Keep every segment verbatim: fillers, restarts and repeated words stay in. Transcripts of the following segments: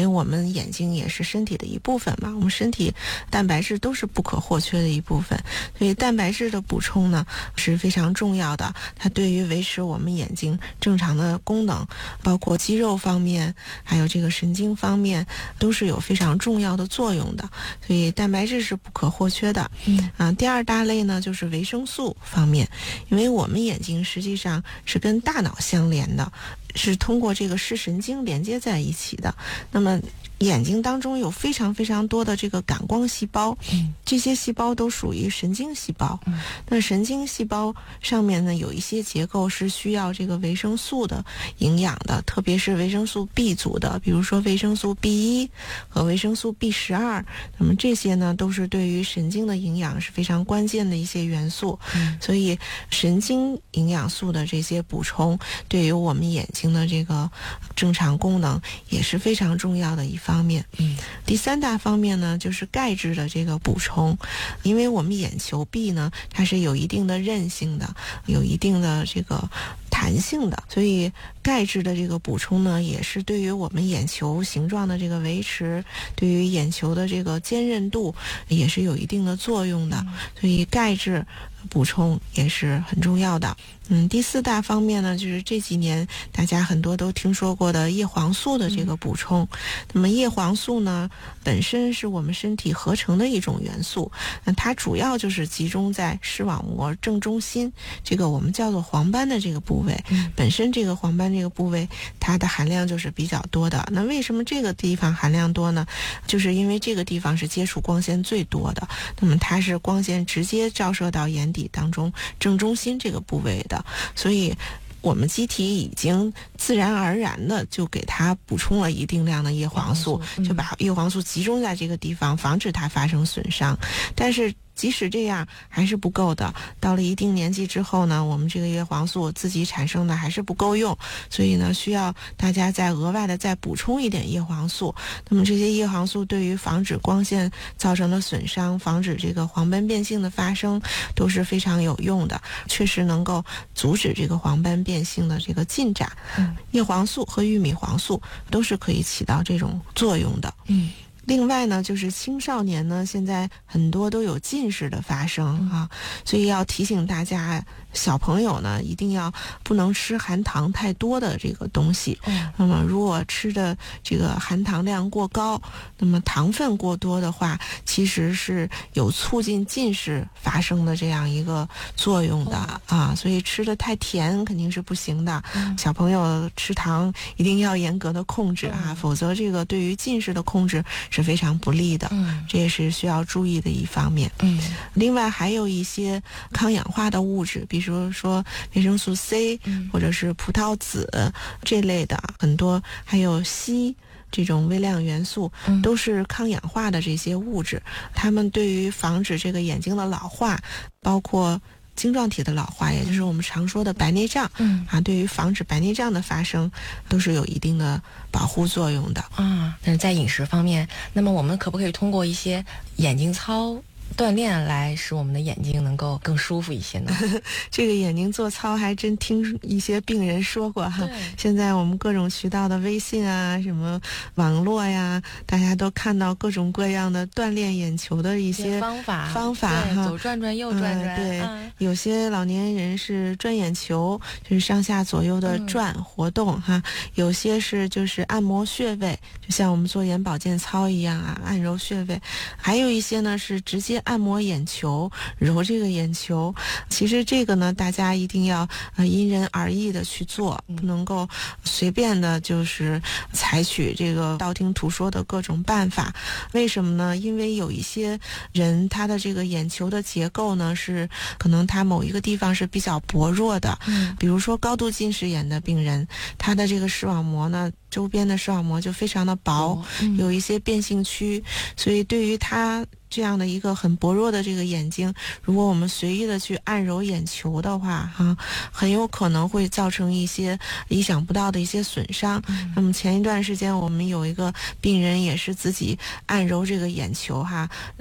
为我们眼睛也是身体的一部分嘛，我们身体蛋白质都是不可或缺的一部分，所以蛋白质的补充呢是非常重要的，它对于维持我们眼睛正常的功能，包括肌肉方面还有这个神经方面都是有非常重要的作用的，所以蛋白质是不可或缺的。嗯啊，第二大类呢就是维生素方面，因为我们眼睛实际上是跟大脑相连的，是通过这个视神经连接在一起的。那么眼睛当中有非常非常多的这个感光细胞，嗯、这些细胞都属于神经细胞。嗯、那神经细胞上面呢有一些结构是需要这个维生素的营养的，特别是维生素 B 族的，比如说维生素 B 一 和维生素 B 十二，那么这些呢都是对于神经的营养是非常关键的一些元素。嗯、所以神经营养素的这些补充对于我们眼睛的这个正常功能也是非常重要的一方面。嗯，第三大方面呢就是钙质的这个补充，因为我们眼球壁呢它是有一定的韧性的，有一定的这个弹性的，所以钙质的这个补充呢也是对于我们眼球形状的这个维持，对于眼球的这个坚韧度也是有一定的作用的，所以钙质补充也是很重要的。嗯，第四大方面呢，就是这几年大家很多都听说过的叶黄素的这个补充。嗯、那么叶黄素呢，本身是我们身体合成的一种元素，那它主要就是集中在视网膜正中心，这个我们叫做黄斑的这个部位。嗯、本身这个黄斑这个部位，它的含量就是比较多的。那为什么这个地方含量多呢？就是因为这个地方是接触光线最多的，那么它是光线直接照射到眼底当中正中心这个部位的。所以我们机体已经自然而然的就给它补充了一定量的叶黄素，嗯、就把叶黄素集中在这个地方，防止它发生损伤。但是即使这样还是不够的，到了一定年纪之后呢，我们这个叶黄素自己产生的还是不够用，所以呢需要大家再额外的再补充一点叶黄素。那么这些叶黄素对于防止光线造成的损伤，防止这个黄斑变性的发生都是非常有用的，确实能够阻止这个黄斑变性的这个进展。嗯、叶黄素和玉米黄素都是可以起到这种作用的。嗯。另外呢，就是青少年呢，现在很多都有近视的发生啊，所以要提醒大家，小朋友呢一定要不能吃含糖太多的这个东西。嗯、那么如果吃的这个含糖量过高，那么糖分过多的话，其实是有促进近视发生的这样一个作用的。哦、啊，所以吃的太甜肯定是不行的。嗯、小朋友吃糖一定要严格的控制啊，嗯、否则这个对于近视的控制是非常不利的。嗯，这也是需要注意的一方面。嗯，另外还有一些抗氧化的物质，比如说维生素 C，嗯、或者是葡萄籽这类的，很多还有硒。这种微量元素都是抗氧化的这些物质，它们对于防止这个眼睛的老化，包括晶状体的老化，也就是我们常说的白内障，嗯啊，对于防止白内障的发生，都是有一定的保护作用的啊。但是在饮食方面，那么我们可不可以通过一些眼睛操锻炼来使我们的眼睛能够更舒服一些呢？ 这个眼睛做操还真听一些病人说过哈。现在我们各种渠道的微信啊，什么网络呀，大家都看到各种各样的锻炼眼球的一些方法方法哈， 左转转右转转。 嗯、对、 嗯， 有些老年人是转眼球，就是上下左右的转、嗯、活动哈；有些是就是按摩穴位，就像我们做眼保健操一样啊，按揉穴位；还有一些呢是直接按摩眼球，揉这个眼球。其实这个呢，大家一定要呃因人而异的去做，不能够随便的就是采取这个道听途说的各种办法。为什么呢？因为有一些人他的这个眼球的结构呢是可能他某一个地方是比较薄弱的，嗯，比如说高度近视眼的病人，他的这个视网膜呢周边的视网膜就非常的薄，哦嗯、有一些变性区，所以对于他这样的一个很薄弱的这个眼睛，如果我们随意的去按揉眼球的话哈，很有可能会造成一些意想不到的一些损伤。嗯、那么前一段时间我们有一个病人也是自己按揉这个眼球哈，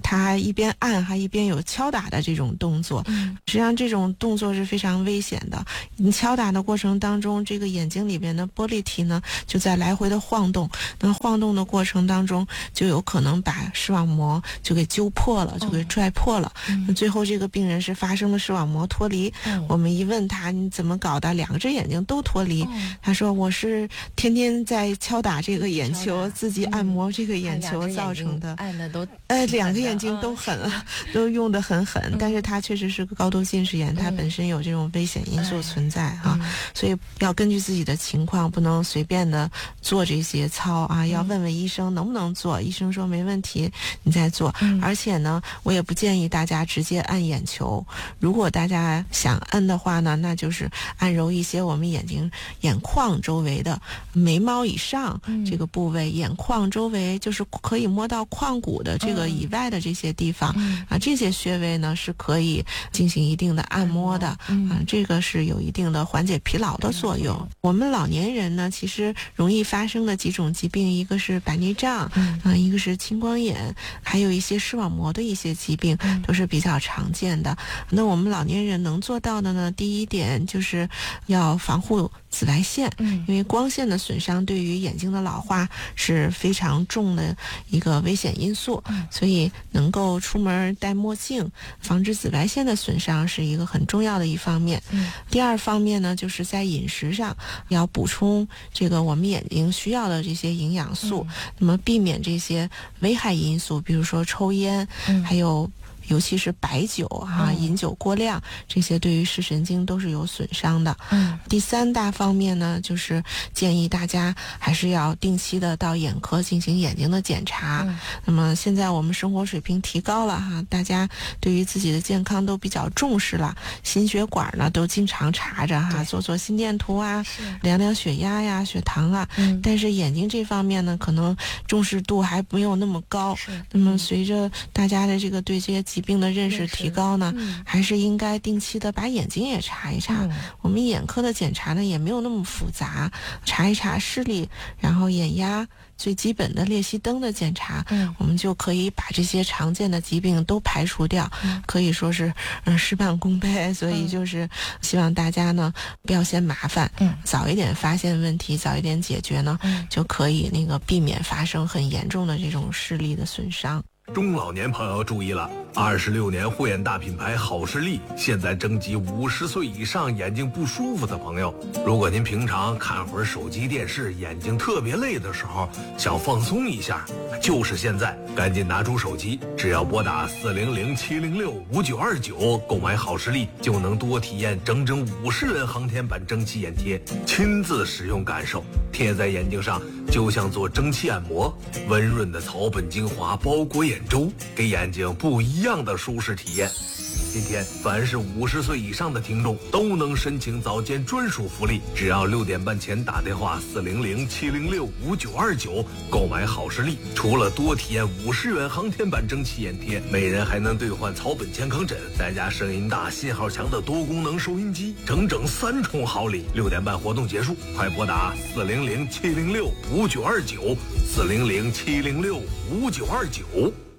他一边按还一边有敲打的这种动作。 嗯， 实际上这种动作是非常危险的。你敲打的过程当中，这个眼睛里边的玻璃体呢就在来回的晃动，那晃动的过程当中就有可能把视网膜就给揪破了，就给拽破了。 嗯、 那最后这个病人是发生了视网膜脱离。 嗯、 我们一问他你怎么搞的，两只眼睛都脱离。 嗯、 他说我是天天在敲打这个眼球，自己按摩这个眼球造成的。 按的都呃，两个眼睛都狠了，嗯、都用得很狠。嗯、但是他确实是个高度近视眼，它、嗯、本身有这种危险因素存在哈、嗯，所以要根据自己的情况，不能随便的做这些操啊，要问问医生能不能做。医生说没问题，你再做。 嗯、 而且呢，我也不建议大家直接按眼球。如果大家想按的话呢，那就是按揉一些我们眼睛眼眶周围的眉毛以上这个部位，嗯、眼眶周围就是可以摸到眶骨的这个以外的这些地方、嗯、啊，这些穴位呢是可以进行一定的按摩的、嗯、啊，这个是有一定的缓解疲劳的作用。嗯、我们老年人呢，其实容易发生的几种疾病，一个是白内障，嗯、啊，一个是青光眼，还有一些视网膜的一些疾病，嗯、都是比较常见的。那我们老年人能做到的呢，第一点就是要防护紫外线，嗯，因为光线的损伤对于眼睛的老化是非常重的一个危险因素，嗯、所以能够出门戴墨镜，防止紫外线的损伤是一个很重要的一方面。嗯、第二方面呢，就是在饮食上要补充这个我们眼睛需要的这些营养素，嗯、那么避免这些危害因素，比如说抽烟，嗯、还有尤其是白酒啊，饮酒过量，这些对于视神经都是有损伤的。嗯，第三大方面呢，就是建议大家还是要定期的到眼科进行眼睛的检查。嗯、那么现在我们生活水平提高了哈，大家对于自己的健康都比较重视了，心血管呢都经常查着哈，做做心电图啊，量量血压呀、血糖啊。嗯、但是眼睛这方面呢，可能重视度还没有那么高。那么随着大家的这个对这些疾病的认识提高呢，嗯、还是应该定期的把眼睛也查一查。嗯、我们眼科的检查呢也没有那么复杂，查一查视力，然后眼压，最基本的裂隙灯的检查，嗯、我们就可以把这些常见的疾病都排除掉，嗯、可以说是嗯事半功倍。所以就是希望大家呢不要嫌麻烦，嗯、早一点发现问题，早一点解决呢，嗯、就可以那个避免发生很严重的这种视力的损伤。 中老年朋友注意了，二十六年护眼大品牌好视力现在征集五十岁以上眼睛不舒服的朋友。如果您平常看会儿手机电视，眼睛特别累的时候，想放松一下，就是现在，赶紧拿出手机，只要拨打四零零七零六五九二九购买好视力，就能多体验整整五十元航天版蒸汽眼贴，亲自使用感受，贴在眼睛上就像做蒸汽按摩，温润的草本精华包裹眼周，给眼睛不一样的舒适体验。今天凡是五十岁以上的听众都能申请早间专属福利，只要六点半前打电话四零零七零六五九二九购买好视力，除了多体验五十元航天版蒸汽眼贴，每人还能兑换草本健康枕，再加声音大信号强的多功能收音机，整整三重好礼。六点半活动结束，快拨打四零零七零六五九二九四零零七零六五九二九。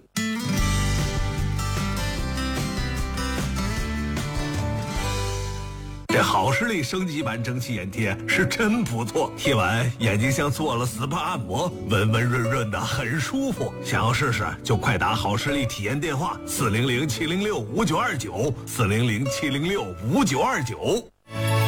这好视力升级版蒸汽眼贴是真不错，贴完眼睛像做了 S P A 按摩，温温润润的，很舒服。想要试试就快打好视力体验电话四零零七零六五九二九四零零七零六五九二九。